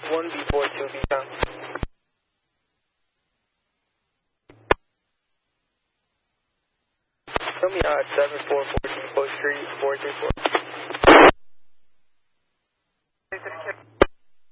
1B4 2B count. Show me 7414 Post Street 434.